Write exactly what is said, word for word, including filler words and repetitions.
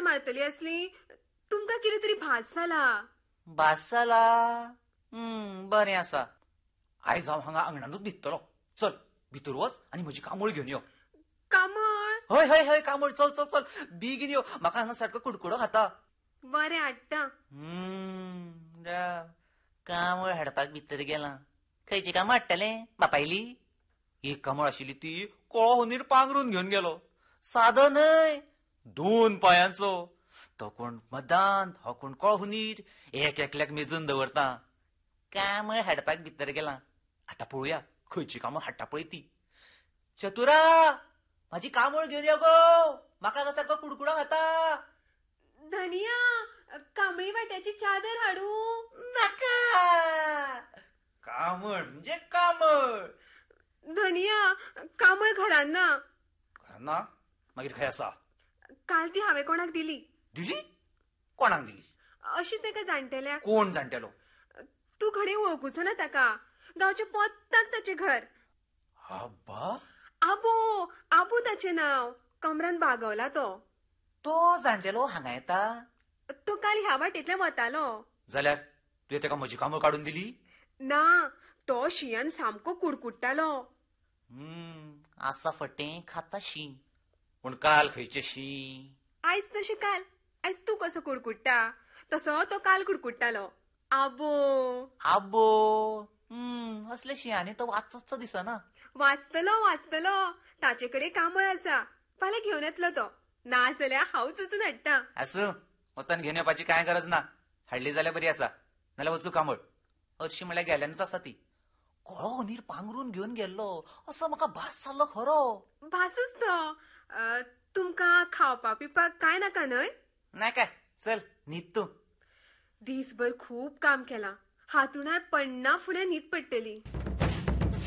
मारतली असली तुमका कितें तरी भास जाला. भास जाला. हम्म बरें आसा. आयज हांव हांगा अंगणानूच न्हिदतलो. चल भितर वच आनी म्हजी कांबळ घेवन यो. कांबळ? हय हय हय कांबळ. चल चल चल बेगीन यो. म्हाका हांगा सारको कुडकुडो खाता. बरें हाडटा. हम्म कांबळ हाडपाक भितर गेलां. खंयची कांबळ हाडटले बापायली? एक कांबळ आशिल्ली ती कळो हुनीर पांघरून घेवन गेलो. सादो न्हय, दोन पांयांचो. तो कोण मदांत, हो कोण कळो हुनीर. एक एकल्याक मेजून दवरता. कांबळ हाडपाक भितर गेलां. आतां पळोवया खंयची कांबळ हाडटा पळय ती. चतुरा म्हाजी कांबळ घेवन यो गो. म्हाका हांगा सारको कुडकुडो खाता. धनिया कांबळी वाट्याची चादर हाडू? नाका. कांबळ म्हणजे कांबळ. धनिया कांबळ घरान ना. घरान ना? मागीर खंय आसा? काल ती हांवें कोणाक दिली. दिली? कोणाक दिली? अशीच एका जाणटेल्या. कोण जाणटेलो? तू घडे वळखूचो ना ताका. गांवच्या पोत्ताक ताचें घर. अब्बा? आबो आबू ताचें नांव. कमरान बागवला तो. तो जाणटेलो हांगा येता? तो काल ह्या वाटेंतल्यान वतालो. जाल्यार तुवें ताका म्हजी कांबळ काडून दिली? ना, तो शियान सामको कुडकुडटालो. हम्म आसा फटें खाता शी. पूण काल खंयचें शी? आयज तशें काल. आयज तूं कसो कुडकुडटा तसो तो काल कुडकुडटालो. आबो आबो. हम्म असले शियांनी तो वाचचो दिसना. वाचतलो वाचतलो. ताचे कडेन कांबळ आसा. फाल्यां घेवन येतलो तो. ना जाल्यार हांवच वचून हाडटा. आसूं वचून घेवन येवपाची कांय गरज ना. हाडली जाल्यार बरी आसा. नाल्यार वचूं कांबळ. हरशी म्हळ्यार गेल्यानूच आसा ती. कळो हुनीर पांघरून घेवन गेल्लो असो म्हाका भास जाल्लो खरो. भासूच तो. तुमकां खावपाक पिवपाक कांय नाका न्हय? नाका. चल न्हिद तूं. दीसभर खूब काम केलां. हातूणार पडना फुडें न्हीद पडटली.